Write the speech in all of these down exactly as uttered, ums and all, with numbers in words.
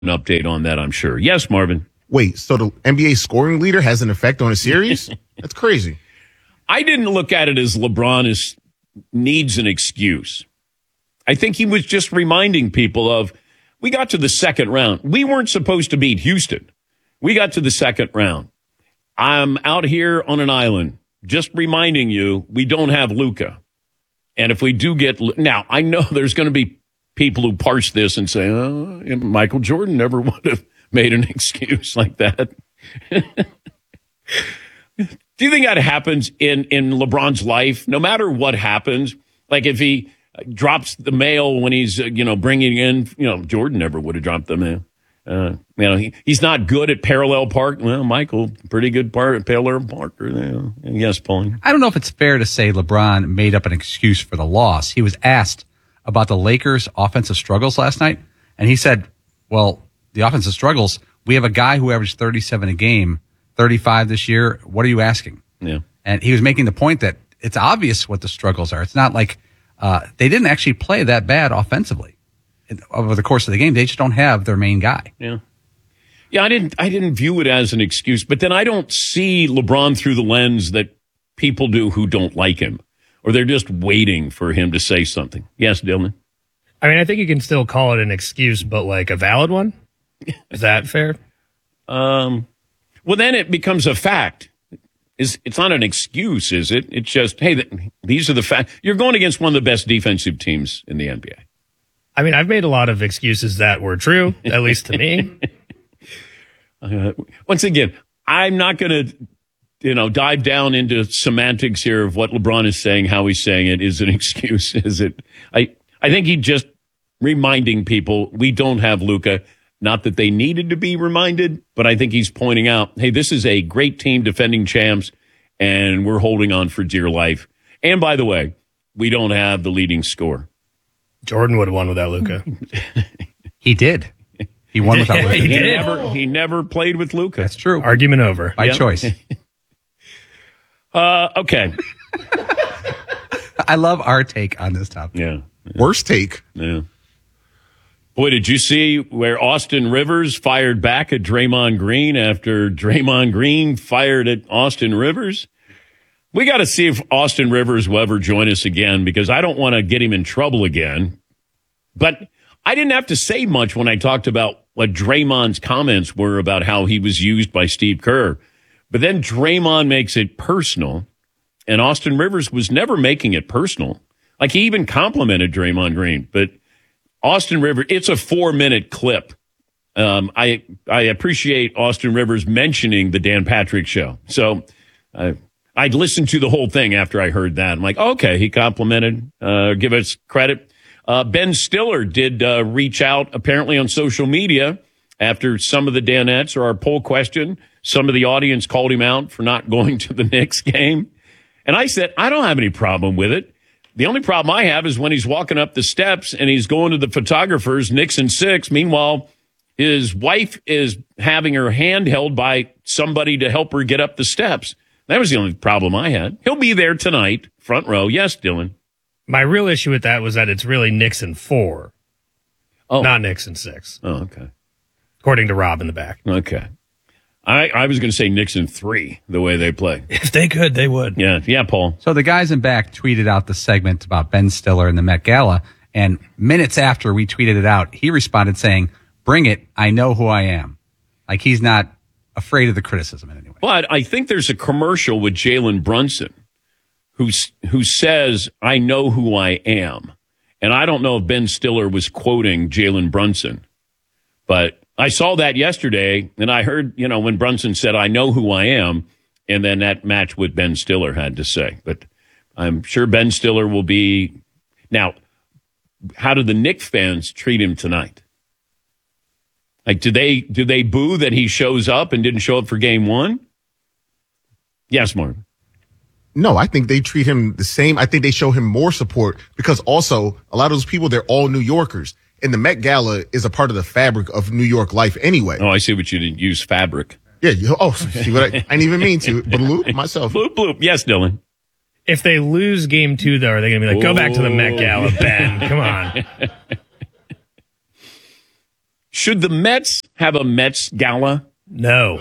an update on that, I'm sure. Yes, Marvin. Wait, so the N B A scoring leader has an effect on a series? That's crazy. I didn't look at it as LeBron is, needs an excuse. I think he was just reminding people of, we got to the second round. We weren't supposed to beat Houston. We got to the second round. I'm out here on an island just reminding you we don't have Luka. And if we do get... Now, I know there's going to be people who parse this and say, oh, Michael Jordan never would have made an excuse like that. Do you think that happens in, in LeBron's life? No matter what happens, like if he drops the mail when he's, uh, you know, bringing in, you know, Jordan never would have dropped the mail. Uh, you know, he, he's not good at parallel park. Well, Michael, pretty good part at parallel parker. You know. Yes, Paul. I don't know if it's fair to say LeBron made up an excuse for the loss. He was asked about the Lakers' offensive struggles last night, and he said, well, the offensive struggles, we have a guy who averaged thirty-seven a game, thirty-five this year. What are you asking? Yeah. And he was making the point that it's obvious what the struggles are. It's not like uh, they didn't actually play that bad offensively over the course of the game. They just don't have their main guy. Yeah. Yeah, I didn't I didn't view it as an excuse, but then I don't see LeBron through the lens that people do who don't like him, or they're just waiting for him to say something. Yes, Dylan? I mean, I think you can still call it an excuse, but like a valid one? Is that fair? Um, well, then it becomes a fact. It's, it's not an excuse, is it? It's just, hey, th- these are the facts. You're going against one of the best defensive teams in the N B A. I mean, I've made a lot of excuses that were true, at least to me. Uh, once again, I'm not going to, you know, dive down into semantics here of what LeBron is saying, how he's saying it is an excuse, is it? I, I think he just reminding people we don't have Luka. Not that they needed to be reminded, but I think he's pointing out, hey, this is a great team, defending champs, and we're holding on for dear life. And by the way, we don't have the leading scorer. Jordan would have won without Luka. He did. He won without Luka. He He did. never, he never played with Luka. That's true. Argument over. By Yep. choice. Uh, okay. I love our take on this topic. Yeah. Worst take. Yeah. Boy, did you see where Austin Rivers fired back at Draymond Green after Draymond Green fired at Austin Rivers? We got to see if Austin Rivers will ever join us again, because I don't want to get him in trouble again. But I didn't have to say much when I talked about what Draymond's comments were about how he was used by Steve Kerr. But then Draymond makes it personal, and Austin Rivers was never making it personal. Like, he even complimented Draymond Green, but Austin Rivers, it's a four-minute clip. Um, I I appreciate Austin Rivers mentioning the Dan Patrick Show. So uh, I'd listened to the whole thing after I heard that. I'm like, okay, he complimented, uh, give us credit. Uh, Ben Stiller did uh, reach out, apparently, on social media after some of the Danettes or our poll question. Some of the audience called him out for not going to the Knicks game. And I said, I don't have any problem with it. The only problem I have is when he's walking up the steps and he's going to the photographers, Knicks and six. Meanwhile, his wife is having her hand held by somebody to help her get up the steps. That was the only problem I had. He'll be there tonight, front row. Yes, Dylan. My real issue with that was that it's really Knicks and four, Oh, not Knicks and six, oh, okay. according to Rob in the back. Okay. I, I was going to say Knicks in three, the way they play. If they could, they would. Yeah, yeah, Paul. So the guys in back tweeted out the segment about Ben Stiller and the Met Gala, and minutes after we tweeted it out, he responded saying, "Bring it, I know who I am." Like, he's not afraid of the criticism in any way. But I think there's a commercial with Jalen Brunson who, who says, I know who I am. And I don't know if Ben Stiller was quoting Jalen Brunson, but I saw that yesterday, and I heard, you know, when Brunson said, I know who I am, and then that matched what Ben Stiller had to say. But I'm sure Ben Stiller will be. Now, how do the Knicks fans treat him tonight? Like, do they do they boo that he shows up and didn't show up for game one? Yes, Marvin. No, I think they treat him the same. I think they show him more support because also a lot of those people, they're all New Yorkers. And the Met Gala is a part of the fabric of New York life anyway. Oh, I see what you didn't use, fabric. Yeah. You, oh, see what I, I didn't even mean to. Bloop myself. Bloop, bloop. Yes, Dylan. If they lose game two, though, are they going to be like, go back to the Met Gala, Ben? Come on. Should the Mets have a Mets gala No.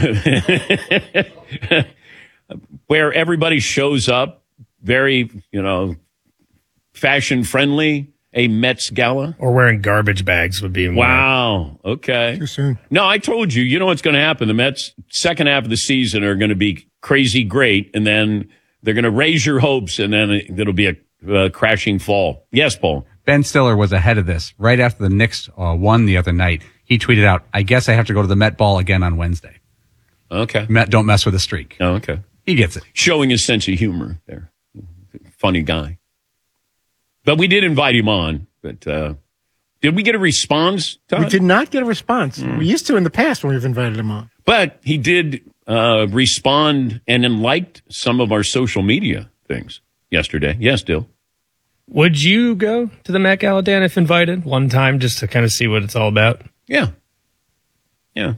where everybody shows up very, you know, fashion friendly? A Mets gala? Or wearing garbage bags would be more. Wow. Okay. Too soon. No, I told you, you know what's going to happen. The Mets second half of the season are going to be crazy great, and then they're going to raise your hopes, and then it'll be a uh, crashing fall. Yes, Paul. Ben Stiller was ahead of this. Right after the Knicks uh, won the other night, he tweeted out, I guess I have to go to the Met Ball again on Wednesday. Okay. Met don't mess with the streak. Oh, okay. He gets it. Showing his sense of humor there. Funny guy. But we did invite him on. But uh, did we get a response, Todd? We did not get a response. Mm. We used to in the past when we've invited him on. But he did uh, respond and then liked some of our social media things yesterday. Yes, Dill. Would you go to the Met Gala, Dan, if invited one time just to kind of see what it's all about? Yeah. Yeah.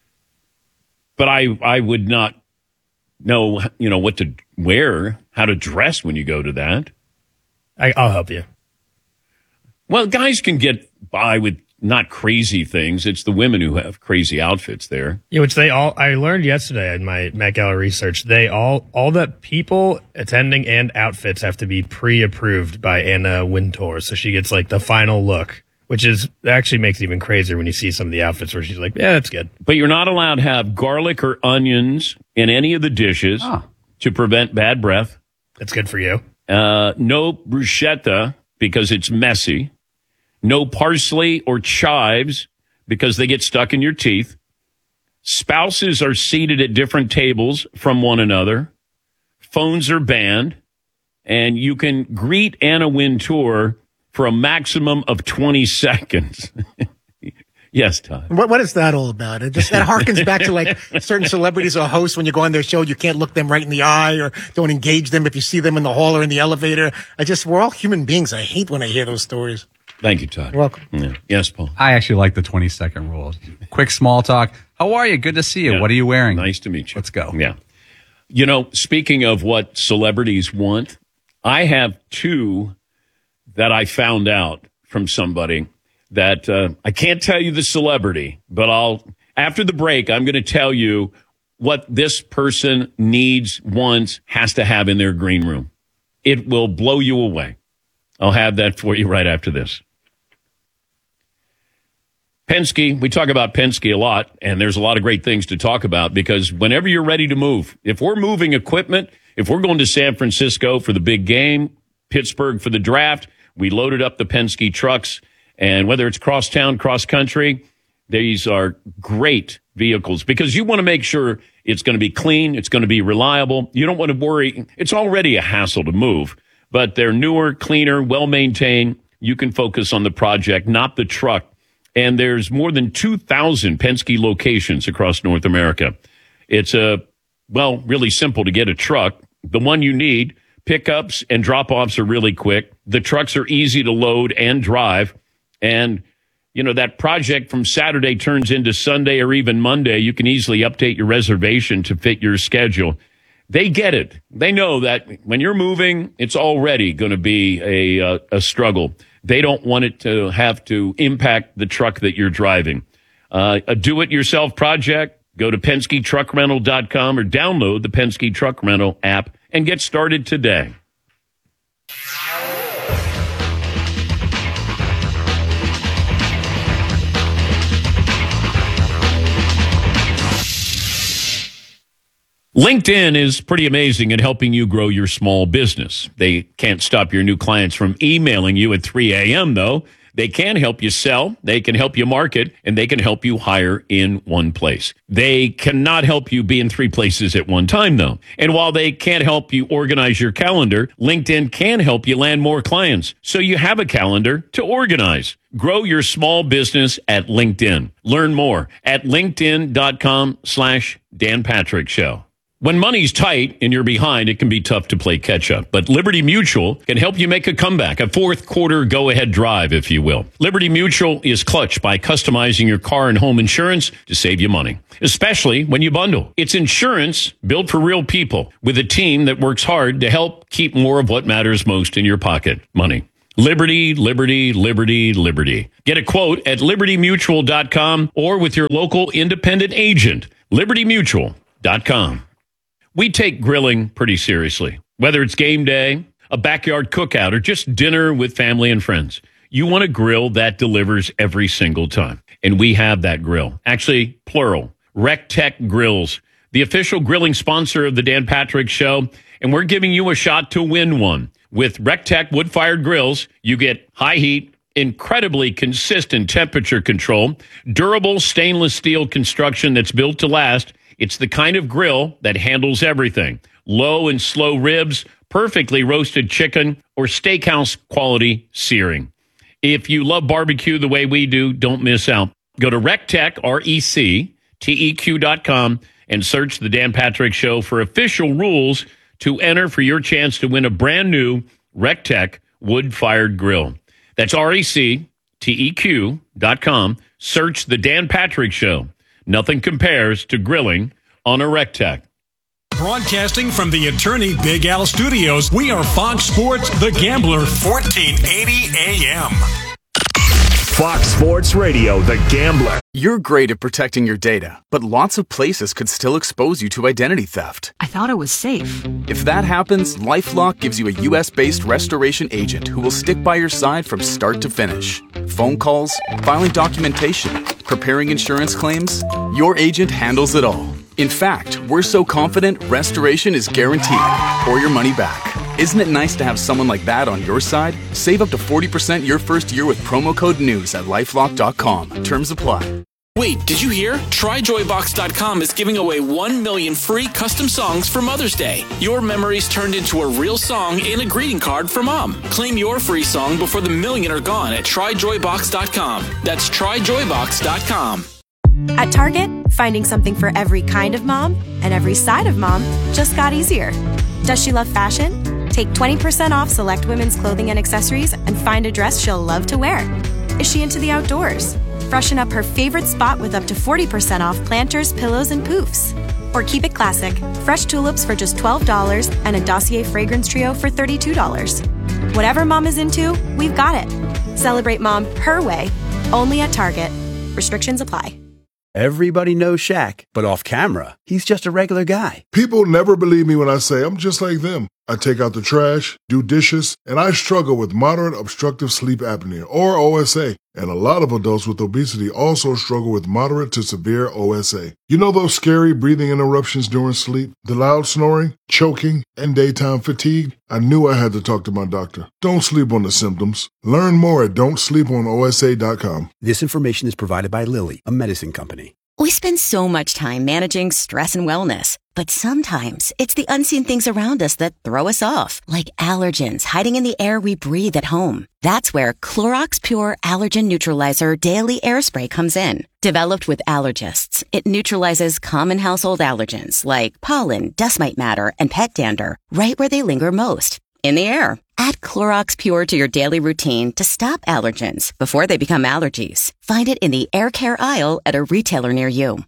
But I, I would not know, you know, what to wear, how to dress when you go to that. I, I'll help you. Well, guys can get by with not crazy things. It's the women who have crazy outfits there. Yeah, which they all, I learned yesterday in my Met Gala research, they all, all the people attending and outfits have to be pre-approved by Anna Wintour. So she gets like the final look, which is actually makes it even crazier when you see some of the outfits where she's like, yeah, that's good. But you're not allowed to have garlic or onions in any of the dishes oh. to prevent bad breath. That's good for you. Uh, no bruschetta because it's messy. No parsley or chives because they get stuck in your teeth. Spouses are seated at different tables from one another. Phones are banned. And you can greet Anna Wintour for a maximum of twenty seconds. Yes, Todd. What What is that all about? It just that harkens back to like certain celebrities or hosts when you go on their show, you can't look them right in the eye or don't engage them if you see them in the hall or in the elevator. I just, we're all human beings. I hate when I hear those stories. Thank you, Todd. You're welcome. Yeah. Yes, Paul. I actually like the twenty second rule. Quick small talk. How are you? Good to see you. Yeah. What are you wearing? Nice to meet you. Let's go. Yeah. You know, speaking of what celebrities want, I have two that I found out from somebody that uh, I can't tell you the celebrity, but I'll, after the break, I'm going to tell you what this person needs, wants, has to have in their green room. It will blow you away. I'll have that for you right after this. Penske, we talk about Penske a lot, and there's a lot of great things to talk about because whenever you're ready to move, if we're moving equipment, if we're going to San Francisco for the big game, Pittsburgh for the draft, we loaded up the Penske trucks, and whether it's cross-town, cross-country, these are great vehicles because you want to make sure it's going to be clean, it's going to be reliable. You don't want to worry. It's already a hassle to move, but they're newer, cleaner, well-maintained. You can focus on the project, not the truck. And there's more than two thousand Penske locations across North America. It's, a, well, really simple to get a truck. The one you need, pickups and drop-offs are really quick. The trucks are easy to load and drive. And, you know, that project from Saturday turns into Sunday or even Monday. You can easily update your reservation to fit your schedule. They get it. They know that when you're moving, it's already going to be a, uh, a struggle. They don't want it to have to impact the truck that you're driving. Uh, a do-it-yourself project, go to Penske Truck Rental dot com or download the Penske Truck Rental app and get started today. LinkedIn is pretty amazing at helping you grow your small business. They can't stop your new clients from emailing you at three a.m., though. They can help you sell, they can help you market, and they can help you hire in one place. They cannot help you be in three places at one time, though. And while they can't help you organize your calendar, LinkedIn can help you land more clients so you have a calendar to organize. Grow your small business at LinkedIn. Learn more at linkedin.com slash Dan Patrick Show. When money's tight and you're behind, it can be tough to play catch up. But Liberty Mutual can help you make a comeback, a fourth quarter go-ahead drive, if you will. Liberty Mutual is clutch by customizing your car and home insurance to save you money, especially when you bundle. It's insurance built for real people with a team that works hard to help keep more of what matters most in your pocket, money. Liberty, liberty, liberty, liberty. Get a quote at liberty mutual dot com or with your local independent agent, liberty mutual dot com. We take grilling pretty seriously. Whether it's game day, a backyard cookout, or just dinner with family and friends, you want a grill that delivers every single time. And we have that grill. Actually, plural. RecTech Grills, the official grilling sponsor of the Dan Patrick Show. And we're giving you a shot to win one. With RecTech wood-fired grills, you get high heat, incredibly consistent temperature control, durable stainless steel construction that's built to last. It's the kind of grill that handles everything. Low and slow ribs, perfectly roasted chicken, or steakhouse quality searing. If you love barbecue the way we do, don't miss out. Go to RecTech, R E C T E Q dot com, and search The Dan Patrick Show for official rules to enter for your chance to win a brand new RecTech wood-fired grill. That's R E C T E Q dot com. Search The Dan Patrick Show. Nothing compares to grilling on a RecTech. Broadcasting from the Attorney Big Al Studios, we are Fox Sports The Gambler, fourteen eighty A M. Fox Sports Radio, The Gambler. You're great at protecting your data, but lots of places could still expose you to identity theft. I thought it was safe. If that happens, LifeLock gives you a U S-based restoration agent who will stick by your side from start to finish. Phone calls, filing documentation, preparing insurance claims, your agent handles it all. In fact, we're so confident restoration is guaranteed or your money back. Isn't it nice to have someone like that on your side? Save up to forty percent your first year with promo code NEWS at lifelock dot com. Terms apply. Wait, did you hear? Try joy box dot com is giving away one million free custom songs for Mother's Day. Your memories turned into a real song and a greeting card for Mom. Claim your free song before the million are gone at try joy box dot com. That's try joy box dot com. At Target, finding something for every kind of mom and every side of mom just got easier. Does she love fashion? Take twenty percent off select women's clothing and accessories and find a dress she'll love to wear. Is she into the outdoors? Freshen up her favorite spot with up to forty percent off planters, pillows, and poofs. Or keep it classic, fresh tulips for just twelve dollars and a Dossier fragrance trio for thirty-two dollars. Whatever mom is into, we've got it. Celebrate mom her way, only at Target. Restrictions apply. Everybody knows Shaq, but off camera, he's just a regular guy. People never believe me when I say I'm just like them. I take out the trash, do dishes, and I struggle with moderate obstructive sleep apnea, or O S A. And a lot of adults with obesity also struggle with moderate to severe O S A. You know those scary breathing interruptions during sleep, the loud snoring, choking, and daytime fatigue? I knew I had to talk to my doctor. Don't sleep on the symptoms. Learn more at don't sleep on O S A dot com. This information is provided by Lilly, a medicine company. We spend so much time managing stress and wellness, but sometimes it's the unseen things around us that throw us off, like allergens hiding in the air we breathe at home. That's where Clorox Pure Allergen Neutralizer Daily Air Spray comes in. Developed with allergists, it neutralizes common household allergens like pollen, dust mite matter, and pet dander right where they linger most, in the air. Add Clorox Pure to your daily routine to stop allergens before they become allergies. Find it in the air care aisle at a retailer near you.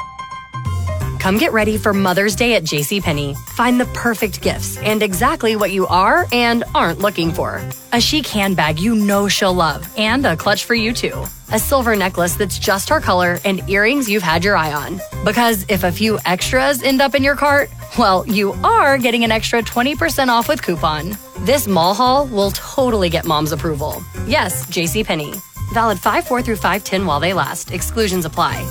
Come get ready for Mother's Day at JCPenney. Find the perfect gifts and exactly what you are and aren't looking for. A chic handbag you know she'll love and a clutch for you too. A silver necklace that's just her color and earrings you've had your eye on. Because if a few extras end up in your cart, well, you are getting an extra twenty percent off with coupon. This mall haul will totally get mom's approval. Yes, JCPenney. Valid five four through five ten while they last. Exclusions apply.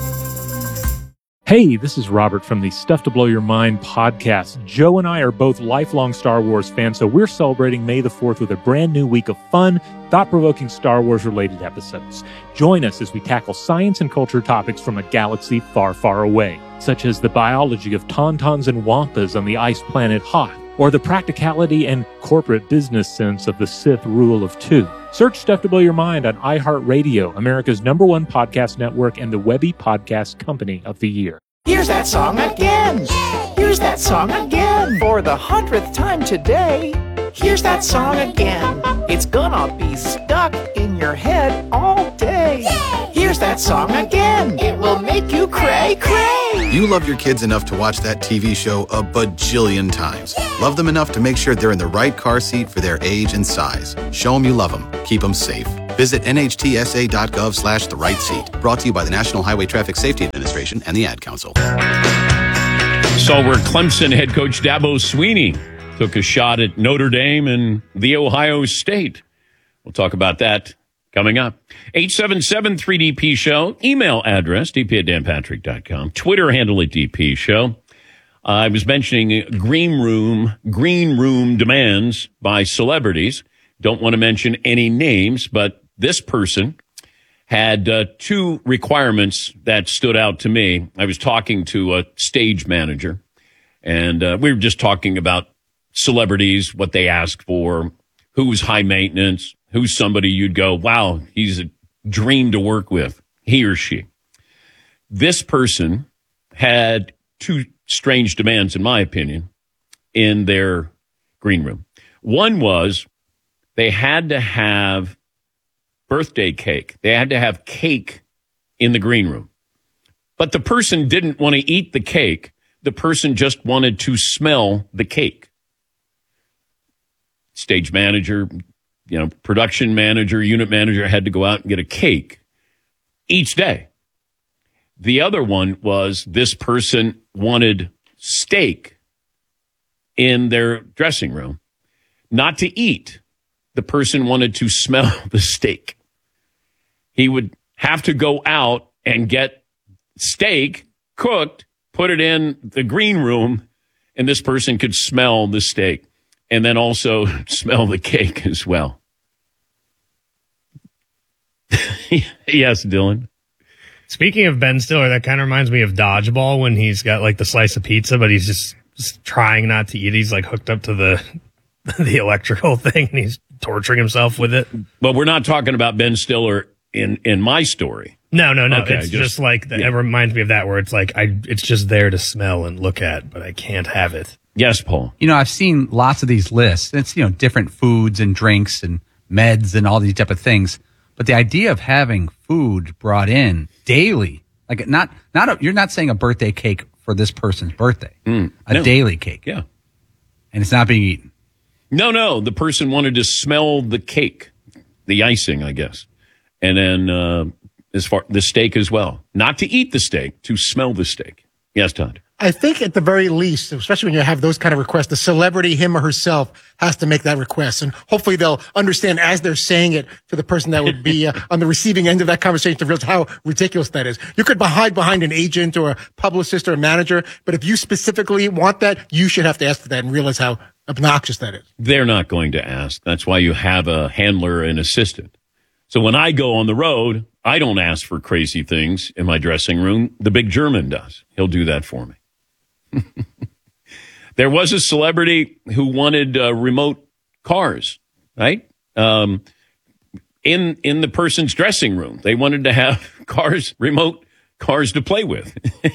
Hey, this is Robert from the Stuff to Blow Your Mind podcast. Joe and I are both lifelong Star Wars fans, so we're celebrating May the fourth with a brand new week of fun, thought-provoking Star Wars-related episodes. Join us as we tackle science and culture topics from a galaxy far, far away, such as the biology of tauntauns and wampas on the ice planet Hoth, or the practicality and corporate business sense of the Sith rule of two. Search Stuff to Blow Your Mind on iHeartRadio, America's number one podcast network and the Webby Podcast Company of the Year. Here's that song again. Here's that song again. For the hundredth time today. Here's that song again. It's gonna be stuck in your head all day. Here's that song again. It will make you cray, cray. You love your kids enough to watch that T V show a bajillion times. Love them enough to make sure they're in the right car seat for their age and size. Show them you love them. Keep them safe. Visit nhtsa.gov slash the right seat. Brought to you by the National Highway Traffic Safety Administration and the Ad Council. Saw where Clemson head coach Dabo Swinney took a shot at Notre Dame and the Ohio State. We'll talk about that coming up. eight seven seven three D P show. Email address, d p at dan patrick dot com. Twitter handle at D P show. Uh, I was mentioning green room, green room demands by celebrities. Don't want to mention any names, but this person had uh, two requirements that stood out to me. I was talking to a stage manager, and uh, we were just talking about celebrities, what they ask for, who's high maintenance, who's somebody you'd go, wow, he's a dream to work with, he or she. This person had two strange demands, in my opinion, in their green room. One was they had to have birthday cake. They had to have cake in the green room. But the person didn't want to eat the cake. The person just wanted to smell the cake. Stage manager, you know, production manager, unit manager had to go out and get a cake each day. The other one was this person wanted steak in their dressing room, not to eat. The person wanted to smell the steak. He would have to go out and get steak cooked, put it in the green room, and this person could smell the steak and then also smell the cake as well. Yes, Dylan. Speaking of Ben Stiller, that kind of reminds me of Dodgeball when he's got like the slice of pizza, but he's just, just trying not to eat. He's like hooked up to the the electrical thing and he's torturing himself with it. But we're not talking about Ben Stiller in, in my story. No, no, no. Okay, it's just, just, like, the, yeah. it reminds me of that where it's like, I, it's just there to smell and look at, but I can't have it. Yes, Paul. You know, I've seen lots of these lists. It's, you know, different foods and drinks and meds and all these type of things. But the idea of having food brought in daily, like not, not a, you're not saying a birthday cake for this person's birthday, Mm, a no. daily cake. Yeah. And it's not being eaten. No, no. The person wanted to smell the cake, the icing, I guess. And then, uh, as far the steak as well, not to eat the steak, to smell the steak. Yes, Todd. I think at the very least, especially when you have those kind of requests, the celebrity, him or herself, has to make that request. And hopefully they'll understand as they're saying it to the person that would be uh, on the receiving end of that conversation to realize how ridiculous that is. You could hide behind an agent or a publicist or a manager, but if you specifically want that, you should have to ask for that and realize how obnoxious that is. They're not going to ask. That's why you have a handler and assistant. So when I go on the road, I don't ask for crazy things in my dressing room. The big German does. He'll do that for me. There was a celebrity who wanted uh, remote cars, right? Um, in in the person's dressing room. They wanted to have cars, remote cars to play with.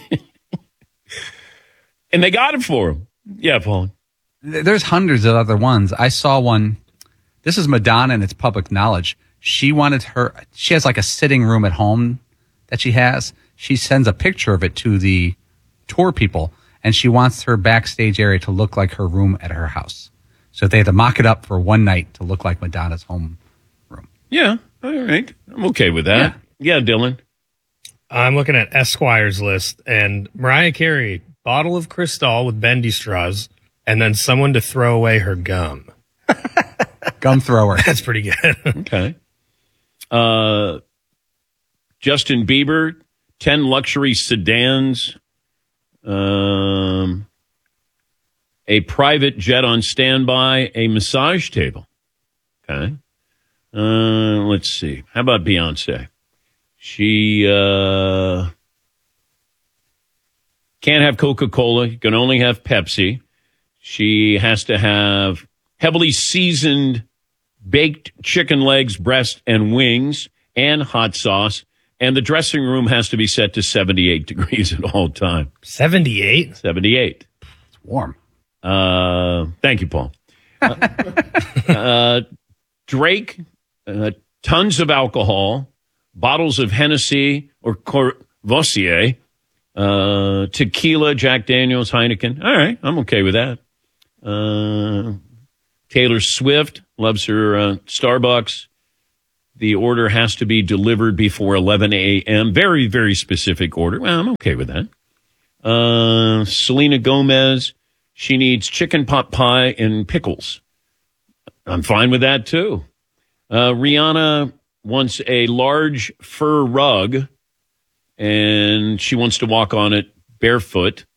And they got it for him. Yeah, Paul. There's hundreds of other ones. I saw one. This is Madonna, and it's public knowledge. She wanted her, she has like a sitting room at home that she has. She sends a picture of it to the tour people, and she wants her backstage area to look like her room at her house. So they had to mock it up for one night to look like Madonna's home room. Yeah, all right. I'm okay with that. Yeah, yeah, Dylan. I'm looking at Esquire's list, and Mariah Carey, bottle of Cristal with bendy straws, and then someone to throw away her gum. Gum thrower. That's pretty good. Okay. Uh, Justin Bieber, ten luxury sedans, um, a private jet on standby, a massage table. Okay. Uh, let's see. How about Beyonce? She uh, can't have Coca-Cola. You can only have Pepsi. She has to have heavily seasoned baked chicken legs, breast, and wings, and hot sauce. And the dressing room has to be set to seventy-eight degrees at all time. seventy-eight? seventy-eight. It's warm. Uh, thank you, Paul. Uh, uh, Drake, uh, tons of alcohol, bottles of Hennessy or Courvoisier, Uh, tequila, Jack Daniels, Heineken. All right, I'm okay with that. Uh, Taylor Swift loves her uh, Starbucks. The order has to be delivered before eleven a.m. Very, very specific order. Well, I'm okay with that. Uh, Selena Gomez, she needs chicken pot pie and pickles. I'm fine with that, too. Uh, Rihanna wants a large fur rug, and she wants to walk on it barefoot.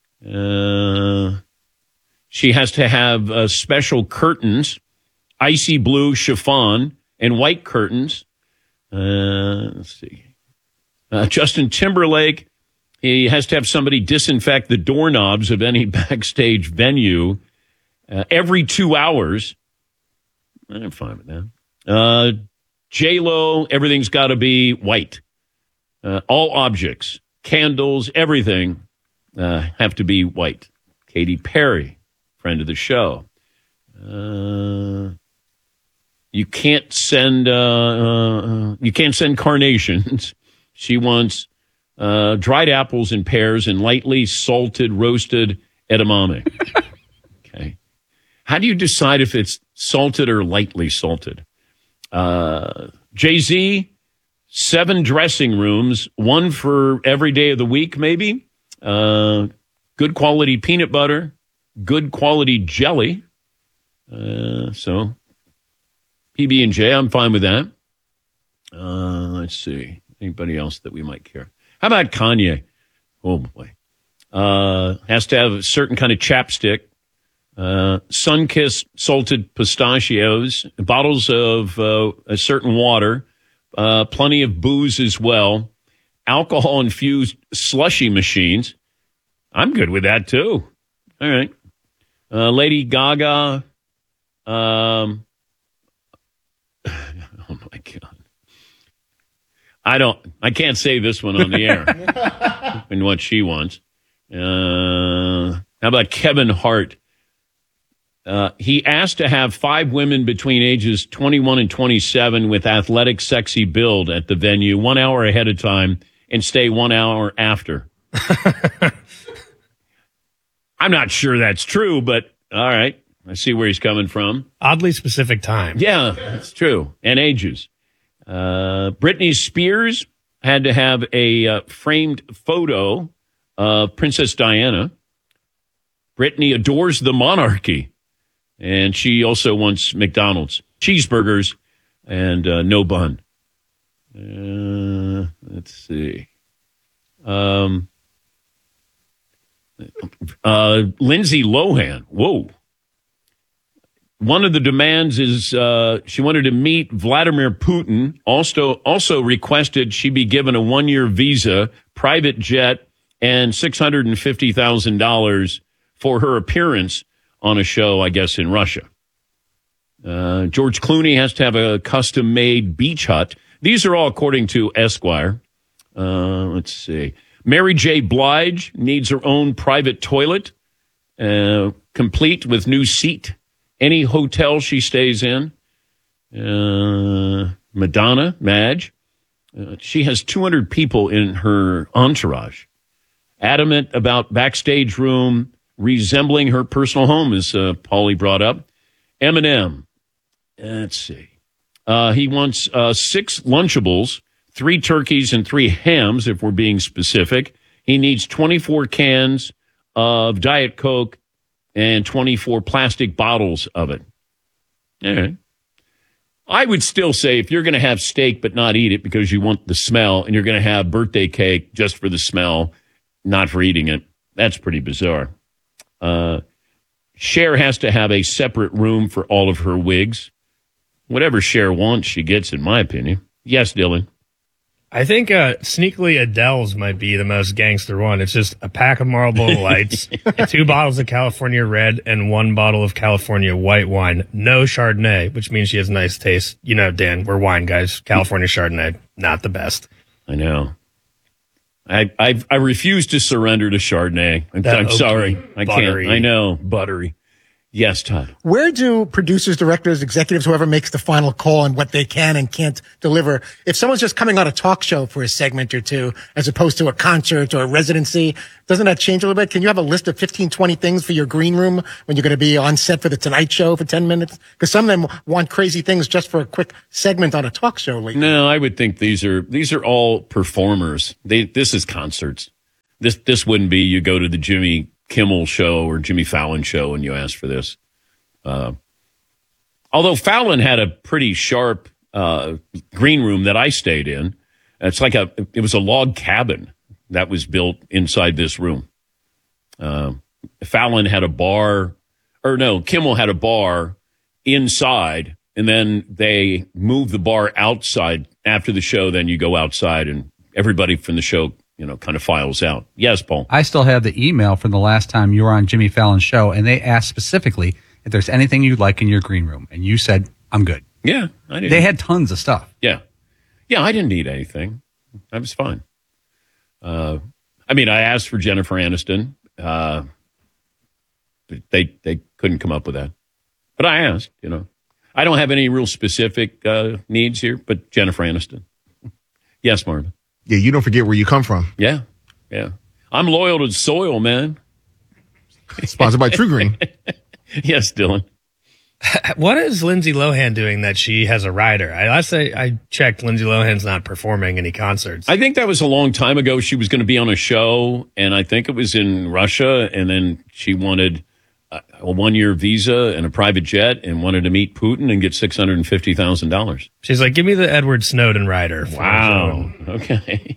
Uh, she has to have uh, special curtains, icy blue chiffon, and white curtains. Uh, let's see. Uh, Justin Timberlake, he has to have somebody disinfect the doorknobs of any backstage venue uh, every two hours. I'm fine with that. Uh, J-Lo, everything's got to be white. Uh, all objects, candles, everything uh, have to be white. Katy Perry, friend of the show. Uh, you can't send uh, uh, you can't send carnations. She wants uh, dried apples and pears and lightly salted roasted edamame. Okay, how do you decide if it's salted or lightly salted? Uh, Jay-Z, seven dressing rooms, one for every day of the week, maybe. Uh, good quality peanut butter, good quality jelly. Uh, so P B and J, I'm fine with that. Uh, let's see. Anybody else that we might care? How about Kanye? Oh, boy. Uh, has to have a certain kind of chapstick. Uh, sun-kissed salted pistachios, bottles of uh, a certain water, uh, plenty of booze as well, alcohol-infused slushy machines. I'm good with that, too. All right. Uh, Lady Gaga. Um, oh, my God. I don't, I can't say this one on the air and what she wants. Uh, how about Kevin Hart? Uh, he asked to have five women between ages twenty-one and twenty-seven with athletic, sexy build at the venue one hour ahead of time and stay one hour after. I'm not sure that's true, but all right. I see where he's coming from. Oddly specific time. Yeah, that's true. And ages. Uh, Britney Spears had to have a uh, framed photo of Princess Diana. Britney adores the monarchy. And she also wants McDonald's cheeseburgers and uh, no bun. Uh, let's see. Um, uh, Lindsay Lohan. Whoa. One of the demands is uh, she wanted to meet Vladimir Putin. Also, also requested she be given a one-year visa, private jet, and six hundred fifty thousand dollars for her appearance on a show, I guess, in Russia. Uh, George Clooney has to have a custom-made beach hut. These are all according to Esquire. Uh, let's see. Mary J. Blige needs her own private toilet, uh, complete with new seat. Any hotel she stays in. Uh, Madonna, Madge. Uh, she has two hundred people in her entourage. Adamant about backstage room resembling her personal home, as uh, Paulie brought up. Eminem. Let's see. Uh, he wants uh, six Lunchables, three turkeys, and three hams, if we're being specific. He needs twenty-four cans of Diet Coke and twenty-four plastic bottles of it. All right. I would still say if you're going to have steak but not eat it because you want the smell, and you're going to have birthday cake just for the smell, not for eating it, that's pretty bizarre. Uh, Cher has to have a separate room for all of her wigs. Whatever Cher wants, she gets, in my opinion. Yes, Dylan. I think uh, sneakily Adele's might be the most gangster one. It's just a pack of Marlboro Lights, two bottles of California Red, and one bottle of California white wine. No Chardonnay, which means she has nice taste. You know, Dan, we're wine guys. California Chardonnay, not the best. I know. I I, I refuse to surrender to Chardonnay. I'm, That I'm oaky, sorry. I buttery. can't. I know. Buttery. Yes, Todd. Where do producers, directors, executives, whoever makes the final call on what they can and can't deliver, if someone's just coming on a talk show for a segment or two, as opposed to a concert or a residency, doesn't that change a little bit? Can you have a list of fifteen, twenty things for your green room when you're going to be on set for the Tonight Show for ten minutes? Because some of them want crazy things just for a quick segment on a talk show lately. No, I would think these are these are all performers. They this is concerts. This this wouldn't be you go to the Jimmy Kimmel show or Jimmy Fallon show and you ask for this. Uh, although Fallon had a pretty sharp uh, green room that I stayed in. It's like a it was a log cabin that was built inside this room. Uh, Fallon had a bar, or no, Kimmel had a bar inside, and then they moved the bar outside after the show. Then you go outside, and everybody from the show, you know, kind of files out. Yes, Paul. I still have the email from the last time you were on Jimmy Fallon's show, and they asked specifically if there's anything you'd like in your green room, and you said, I'm good. Yeah, I did. They had tons of stuff. Yeah. Yeah, I didn't need anything. I was fine. Uh, I mean, I asked for Jennifer Aniston. Uh, they they couldn't come up with that. But I asked, you know. I don't have any real specific uh, needs here, but Jennifer Aniston. Yes, Marvin. Yeah, you don't forget where you come from. Yeah, yeah. I'm loyal to the soil, man. Sponsored by True Green. Yes, Dylan. What is Lindsay Lohan doing that she has a rider? I last I, I checked, Lindsay Lohan's not performing any concerts. I think that was a long time ago. She was going to be on a show, and I think it was in Russia, and then she wanted a, a one-year visa and a private jet and wanted to meet Putin and get six hundred fifty thousand dollars. She's like, give me the Edward Snowden rider. Wow. Okay.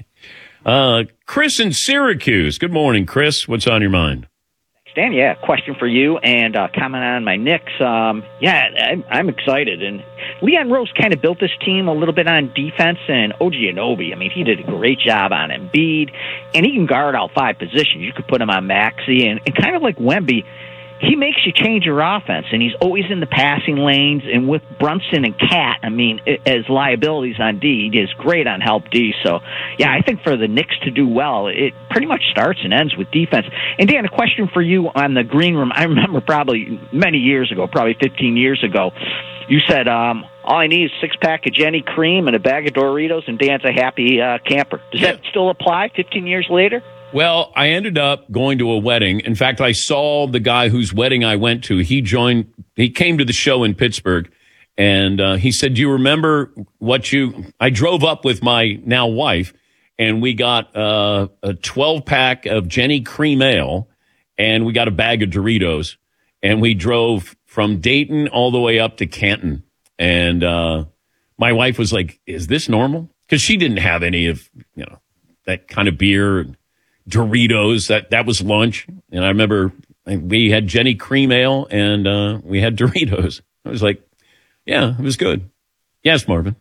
uh, Chris in Syracuse. Good morning, Chris. What's on your mind? Stan, yeah, question for you and uh, comment on my Knicks. Um, yeah, I'm, I'm excited. And Leon Rose kind of built this team a little bit on defense, and O G Anunoby, I mean, he did a great job on Embiid, and he can guard all five positions. You could put him on Maxey, and, and kind of like Wemby, he makes you change your offense, and he's always in the passing lanes. And with Brunson and Cat, I mean, as liabilities on D, he is great on help D. So, yeah, I think for the Knicks to do well, it pretty much starts and ends with defense. And, Dan, a question for you on the green room. I remember probably many years ago, probably fifteen years ago, you said, um, all I need is a six-pack of Jenny Cream and a bag of Doritos, and Dan's a happy uh, camper. Does that still apply fifteen years later? Well, I ended up going to a wedding. In fact, I saw the guy whose wedding I went to. He joined, he came to the show in Pittsburgh, and uh, he said, do you remember what you, I drove up with my now wife, and we got uh, a twelve-pack of Jenny Cream Ale, and we got a bag of Doritos, and we drove from Dayton all the way up to Canton. And uh, my wife was like, is this normal? Because she didn't have any of, you know, that kind of beer. Doritos, that, that was lunch. And I remember we had Jenny Cream Ale and uh, we had Doritos. I was like, yeah, it was good. Yes, Marvin.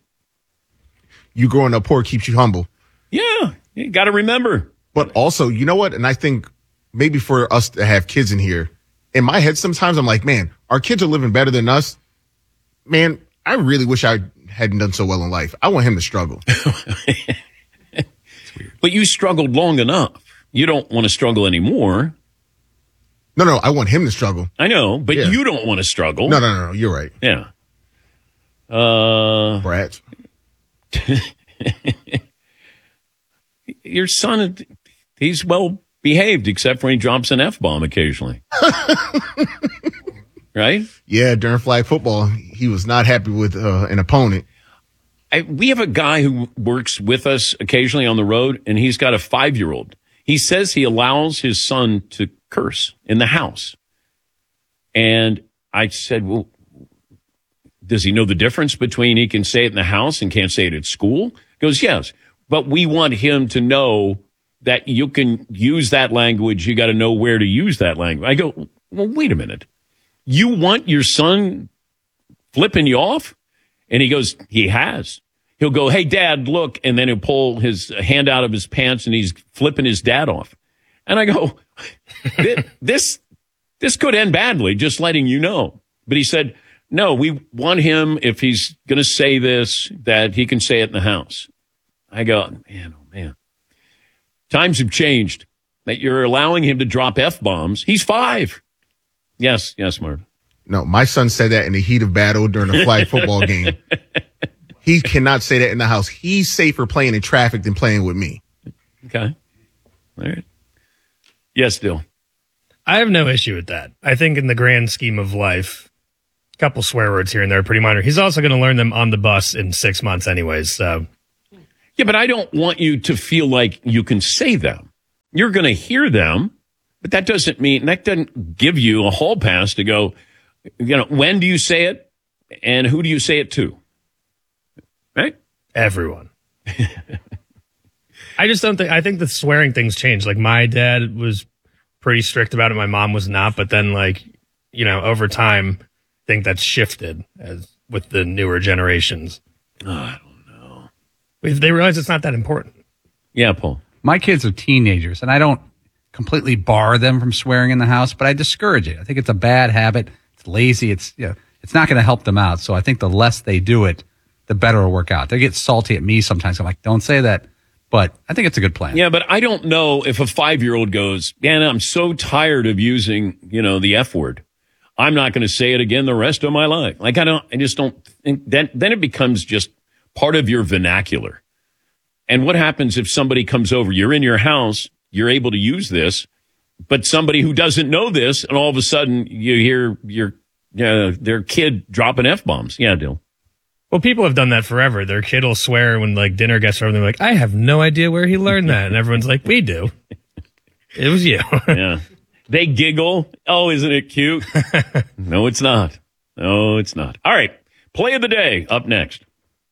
You growing up poor keeps you humble. Yeah, you got to remember. But also, you know what? And I think maybe for us to have kids in here, in my head sometimes I'm like, man, our kids are living better than us. Man, I really wish I hadn't done so well in life. I want him to struggle. But you struggled long enough. You don't want to struggle anymore. No, no, I want him to struggle. I know, but Yeah. you don't want to struggle. No, no, no, no, you're right. Yeah. Uh, Brats. Your son, he's well behaved, except when he drops an F-bomb occasionally. Right? Yeah, during flag football, he was not happy with uh, an opponent. I, we have a guy who works with us occasionally on the road, and he's got a five-year-old. He says he allows his son to curse in the house. And I said, well, does he know the difference between he can say it in the house and can't say it at school? He goes, yes, but we want him to know that you can use that language. You got to know where to use that language. I go, well, wait a minute. You want your son flipping you off? And he goes, he has. He'll go, hey, Dad, look. And then he'll pull his hand out of his pants and he's flipping his dad off. And I go, this, this could end badly, just letting you know. But he said, no, we want him, if he's going to say this, that he can say it in the house. I go, man, oh, man. Times have changed. That you're allowing him to drop F-bombs. He's five. Yes, yes, Marv. No, my son said that in the heat of battle during a flag football game. He cannot say that in the house. He's safer playing in traffic than playing with me. Okay. All right. Yes, Dill. I have no issue with that. I think in the grand scheme of life, a couple swear words here and there are pretty minor. He's also going to learn them on the bus in six months anyways. So, yeah, but I don't want you to feel like you can say them. You're going to hear them, but that doesn't mean, that doesn't give you a hall pass to go, you know, when do you say it and who do you say it to? Right? Everyone. I just don't think, I think the swearing things changed. Like my dad was pretty strict about it. My mom was not, but then like, you know, over time, I think that's shifted as with the newer generations. Oh, I don't know. If they realize it's not that important. Yeah, Paul. My kids are teenagers, and I don't completely bar them from swearing in the house, but I discourage it. I think it's a bad habit. It's lazy. It's, you know, it's not going to help them out. So I think the less they do it, the better it'll work out. They get salty at me sometimes. I'm like, don't say that. But I think it's a good plan. Yeah, but I don't know if a five-year-old goes, man, I'm so tired of using, you know, the F word. I'm not going to say it again the rest of my life. Like, I don't, I just don't think that, then it becomes just part of your vernacular. And what happens if somebody comes over, you're in your house, you're able to use this, but somebody who doesn't know this, and all of a sudden you hear your, uh, their kid dropping F-bombs. Yeah, Dill. Well, people have done that forever. Their kid will swear when like dinner gets over. They're like, I have no idea where he learned that. And everyone's like, we do. It was you. Yeah. They giggle. Oh, isn't it cute? No, it's not. No, it's not. All right. Play of the day up next.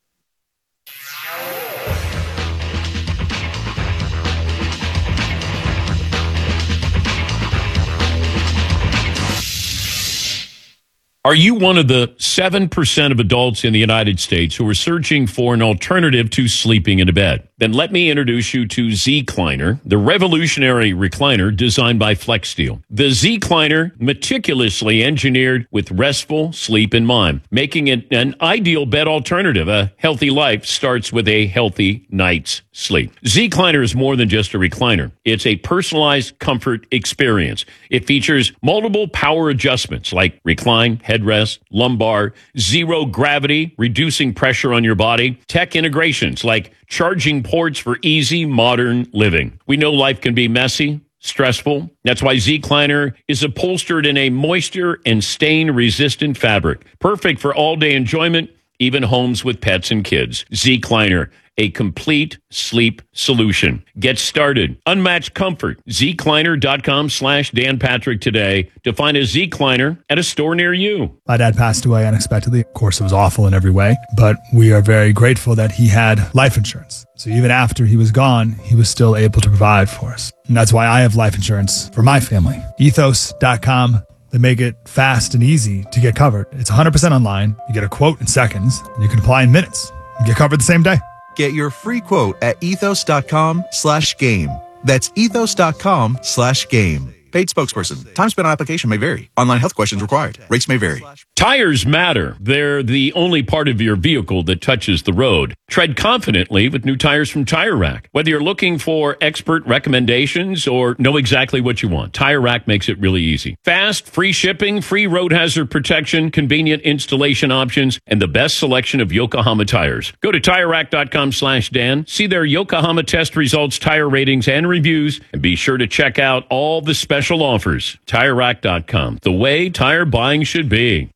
Are you one of the seven percent of adults in the United States who are searching for an alternative to sleeping in a bed? Then let me introduce you to Z-Cliner, the revolutionary recliner designed by FlexSteel. The Z-Cliner, meticulously engineered with restful sleep in mind, making it an ideal bed alternative. A healthy life starts with a healthy night's sleep. Z-Cliner is more than just a recliner. It's a personalized comfort experience. It features multiple power adjustments like recline, headrest, lumbar, zero gravity, reducing pressure on your body, tech integrations like charging ports for easy modern living. We know life can be messy, stressful. That's why Z-Cliner is upholstered in a moisture and stain resistant fabric. Perfect for all day enjoyment, even homes with pets and kids. Z-Cliner, a complete sleep solution. Get started. Unmatched comfort. Z-Cliner.com slash Dan Patrick today to find a Z-Cliner at a store near you. My dad passed away unexpectedly. Of course, it was awful in every way, but we are very grateful that he had life insurance. So even after he was gone, he was still able to provide for us. And that's why I have life insurance for my family. Ethos dot com. They make it fast and easy to get covered. It's one hundred percent online. You get a quote in seconds, and you can apply in minutes and get covered the same day. Get your free quote at ethos.com slash game. That's ethos.com slash game. Paid spokesperson. Time spent on application may vary. Online health questions required. Rates may vary. Tires matter. They're the only part of your vehicle that touches the road. Tread confidently with new tires from Tire Rack. Whether you're looking for expert recommendations or know exactly what you want, Tire Rack makes it really easy. Fast, free shipping, free road hazard protection, convenient installation options, and the best selection of Yokohama tires. Go to TireRack.com slash Dan. See their Yokohama test results, tire ratings, and reviews, and be sure to check out all the special Special offers. Tire Rack dot com. The way tire buying should be.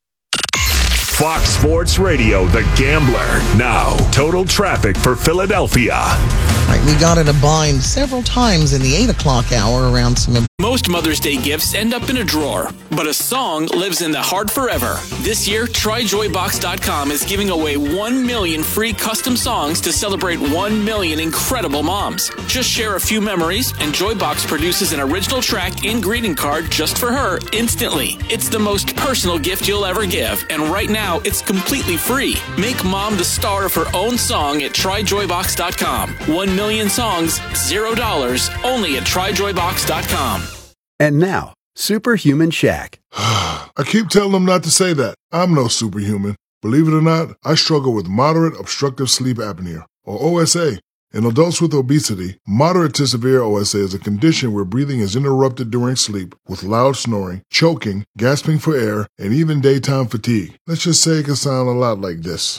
Fox Sports Radio, The Gambler. Now, total traffic for Philadelphia. All right, we got in a bind several times in the eight o'clock hour around some... Most Mother's Day gifts end up in a drawer, but a song lives in the heart forever. This year, Try Joy Box dot com is giving away one million free custom songs to celebrate one million incredible moms. Just share a few memories, and Joybox produces an original track and greeting card just for her instantly. It's the most personal gift you'll ever give, and right now, it's completely free. Make mom the star of her own song at Try Joy Box dot com. One million songs, zero dollars, only at Try Joy Box dot com. And now, Superhuman Shaq. I keep telling them not to say that. I'm no superhuman. Believe it or not, I struggle with moderate obstructive sleep apnea, or O S A. In adults with obesity, moderate to severe O S A is a condition where breathing is interrupted during sleep with loud snoring, choking, gasping for air, and even daytime fatigue. Let's just say it can sound a lot like this.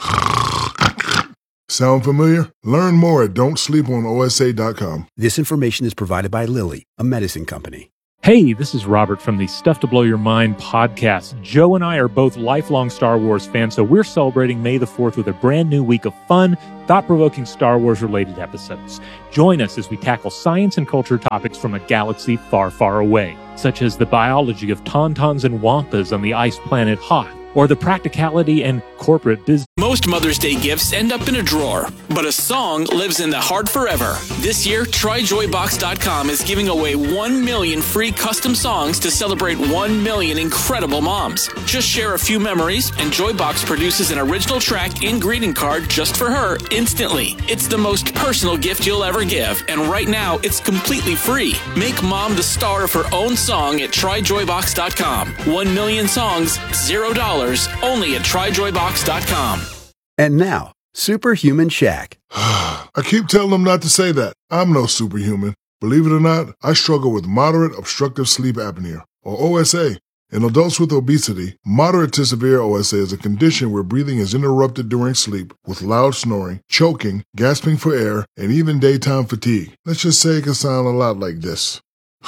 Sound familiar? Learn more at don't sleep on O S A dot com. This information is provided by Lilly, a medicine company. Hey, this is Robert from the Stuff to Blow Your Mind podcast. Joe and I are both lifelong Star Wars fans, so we're celebrating May the fourth with a brand new week of fun, thought-provoking Star Wars-related episodes. Join us as we tackle science and culture topics from a galaxy far, far away, such as the biology of tauntauns and wampas on the ice planet Hoth, or the practicality and corporate business. Most Mother's Day gifts end up in a drawer, but a song lives in the heart forever. This year, try joy box dot com is giving away one million free custom songs to celebrate one million incredible moms. Just share a few memories, and Joybox produces an original track and greeting card just for her instantly. It's the most personal gift you'll ever give, and right now, it's completely free. Make mom the star of her own song at try joy box dot com. One million songs, zero dollars, only at try joy box dot com. And now, Superhuman Shaq. I keep telling them not to say that. I'm no superhuman. Believe it or not, I struggle with moderate obstructive sleep apnea, or O S A. In adults with obesity, moderate to severe O S A is a condition where breathing is interrupted during sleep with loud snoring, choking, gasping for air, and even daytime fatigue. Let's just say it can sound a lot like this.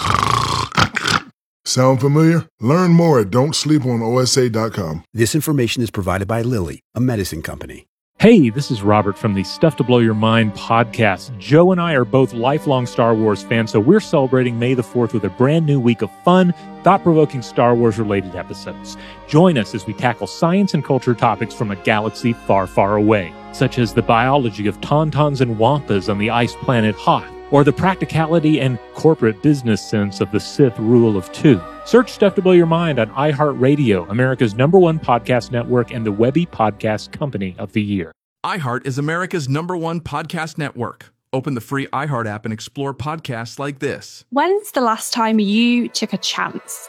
Sound familiar? Learn more at don't sleep on O S A dot com. This information is provided by Lilly, a medicine company. Hey, this is Robert from the Stuff to Blow Your Mind podcast. Joe and I are both lifelong Star Wars fans, so we're celebrating May the fourth with a brand new week of fun, thought-provoking Star Wars-related episodes. Join us as we tackle science and culture topics from a galaxy far, far away, such as the biology of tauntauns and wampas on the ice planet Hoth, or the practicality and corporate business sense of the Sith rule of two. Search Stuff to Blow Your Mind on iHeartRadio, America's number one podcast network and the Webby Podcast Company of the Year. iHeart is America's number one podcast network. Open the free iHeart app and explore podcasts like this. When's the last time you took a chance?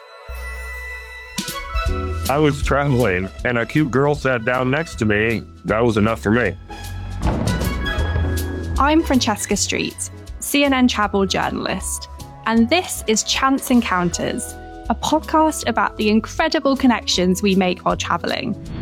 I was traveling and a cute girl sat down next to me. That was enough for me. I'm Francesca Street, C N N travel journalist, and this is Chance Encounters, a podcast about the incredible connections we make while traveling.